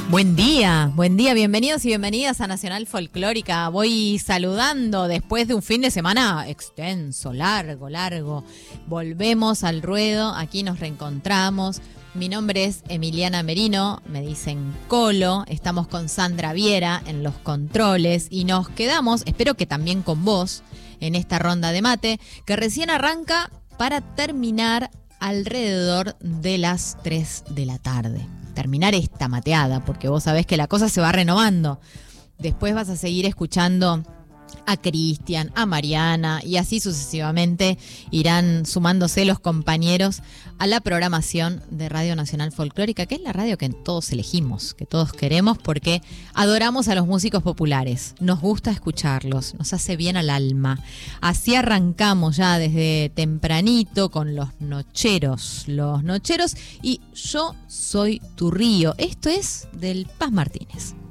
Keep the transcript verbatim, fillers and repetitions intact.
Buen día, buen día, bienvenidos y bienvenidas a Nacional Folclórica. Voy saludando después de un fin de semana extenso, largo, largo. Volvemos al ruedo, aquí nos reencontramos. Mi nombre es Emiliana Merino, me dicen Colo, estamos con Sandra Viera en los controles y nos quedamos, espero que también con vos, en esta ronda de mate, que recién arranca para terminar alrededor de las tres de la tarde. Terminar esta mateada, porque vos sabés que la cosa se va renovando. Después vas a seguir escuchando a Cristian, a Mariana y así sucesivamente irán sumándose los compañeros a la programación de Radio Nacional Folclórica, que es la radio que todos elegimos, que todos queremos porque adoramos a los músicos populares, nos gusta escucharlos, nos hace bien al alma. Así arrancamos ya desde tempranito con los nocheros, los nocheros y Yo Soy Tu Río. Esto es del Paz Martínez.